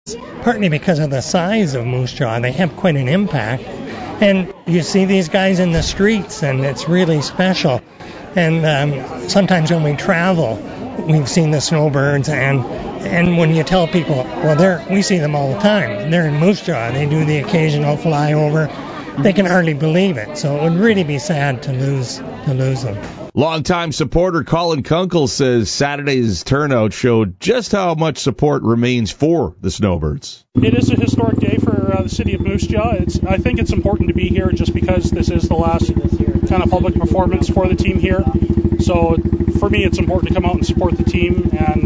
Partly because of the size of Moose Jaw, they have quite an impact. And you see these guys in the streets, and it's really special. And sometimes when we travel, we've seen the snowbirds, and when you tell people, well, we see them all the time. They're in Moose Jaw. They do the occasional flyover. They can hardly believe it. So it would really be sad to lose them. Longtime supporter Colin Kunkel says Saturday's turnout showed just how much support remains for the Snowbirds. It is a historic day for the city of Moose Jaw. I think it's important to be here just because this is the last kind of public performance for the team here. So for me, it's important to come out and support the team and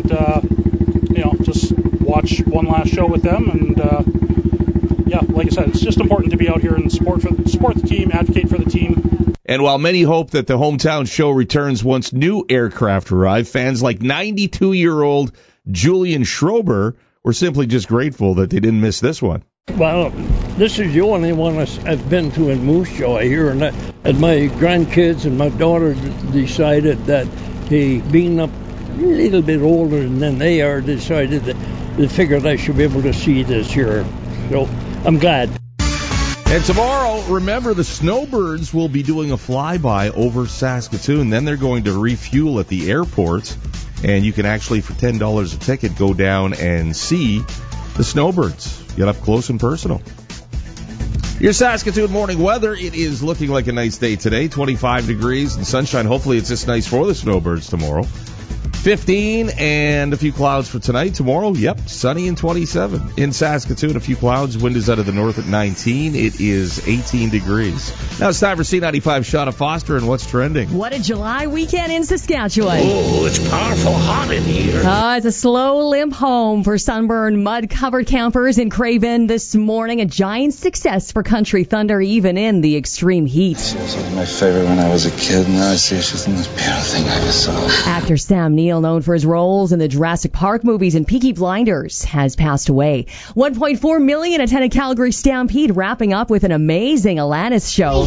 just watch one last show with them. And like I said, it's just important to be out here and support the team, advocate for the team. And while many hope that the hometown show returns once new aircraft arrive, fans like 92-year-old Julian Schrober were simply just grateful that they didn't miss this one. Well, this is the only one I've been to in Moose Jaw here, and my grandkids and my daughter decided that being up a little bit older than they are, decided that they figured I should be able to see this year. So I'm glad. And tomorrow, remember, the Snowbirds will be doing a flyby over Saskatoon. Then they're going to refuel at the airport. And you can actually, for $10 a ticket, go down and see the Snowbirds. Get up close and personal. Your Saskatoon morning weather, it is looking like a nice day today. 25 degrees and sunshine. Hopefully it's just nice for the Snowbirds tomorrow. 15 and a few clouds for tonight. Tomorrow, sunny and 27. In Saskatoon, a few clouds. Wind is out of the north at 19. It is 18 degrees. Now it's time for C95 Shauna Foster and what's trending. What a July weekend in Saskatchewan. Oh, it's powerful hot in here. It's a slow limp home for sunburned, mud-covered campers in Craven this morning. A giant success for Country Thunder, even in the extreme heat. She was my favorite when I was a kid. Now I see she's the most beautiful thing I ever saw. Actor Sam Neill, known for his roles in the Jurassic Park movies and Peaky Blinders, has passed away. 1.4 million attended Calgary Stampede, wrapping up with an amazing Alanis show.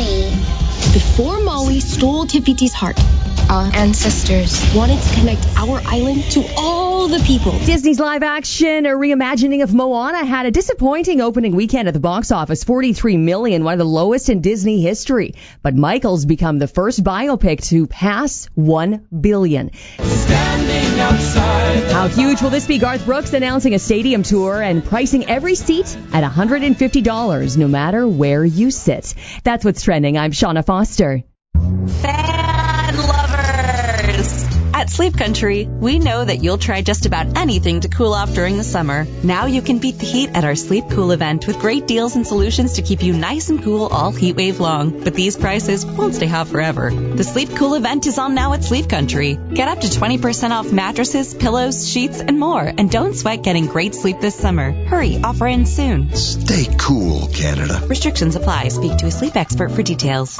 Before Maui stole Te Fiti's heart, our ancestors wanted to connect our island to all the people. Disney's live-action reimagining of Moana had a disappointing opening weekend at the box office, $43 million, one of the lowest in Disney history. But Michael's become the first biopic to pass $1 billion. Standing outside. How huge will this be? Garth Brooks announcing a stadium tour and pricing every seat at $150, no matter where you sit. That's what's trending. I'm Shauna Foster. Fan lovers! At Sleep Country, we know that you'll try just about anything to cool off during the summer. Now you can beat the heat at our Sleep Cool event with great deals and solutions to keep you nice and cool all heat wave long. But these prices won't stay hot forever. The Sleep Cool event is on now at Sleep Country. Get up to 20% off mattresses, pillows, sheets, and more. And don't sweat getting great sleep this summer. Hurry, offer ends soon. Stay cool, Canada. Restrictions apply. Speak to a sleep expert for details.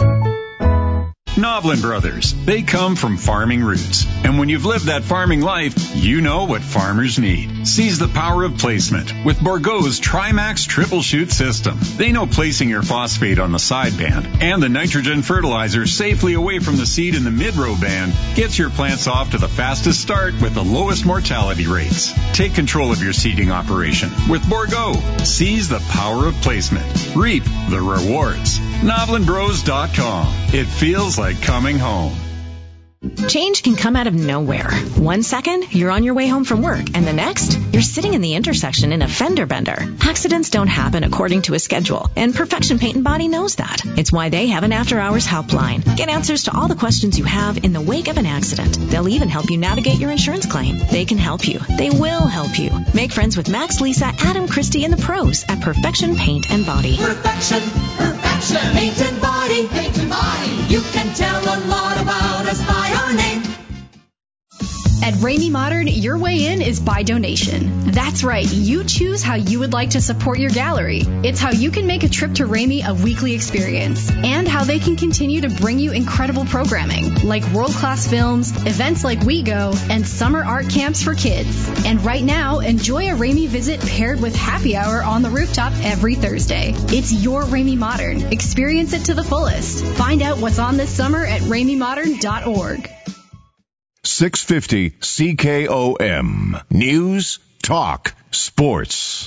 Novlin Brothers. They come from farming roots. And when you've lived that farming life, you know what farmers need. Seize the power of placement with Bourgault's Trimax Triple Shoot system. They know placing your phosphate on the side band and the nitrogen fertilizer safely away from the seed in the mid-row band gets your plants off to the fastest start with the lowest mortality rates. Take control of your seeding operation with Bourgault. Seize the power of placement. Reap the rewards. NovlinBros.com. It feels like coming home. Change can come out of nowhere. 1 second, you're on your way home from work, and the next, you're sitting in the intersection in a fender bender. Accidents don't happen according to a schedule, and Perfection Paint and Body knows that. It's why they have an after-hours helpline. Get answers to all the questions you have in the wake of an accident. They'll even help you navigate your insurance claim. They can help you. They will help you. Make friends with Max, Lisa, Adam, Christy, and the pros at Perfection Paint and Body. Perfection, paint and body, paint and body. You can tell a lot about us by our name. At Ramey Modern, your way in is by donation. That's right, you choose how you would like to support your gallery. It's how you can make a trip to Ramey a weekly experience, and how they can continue to bring you incredible programming, like world-class films, events like We Go, and summer art camps for kids. And right now, enjoy a Ramey visit paired with happy hour on the rooftop every Thursday. It's your Ramey Modern. Experience it to the fullest. Find out what's on this summer at RameyModern.org. 650 CKOM. News, talk, Sports.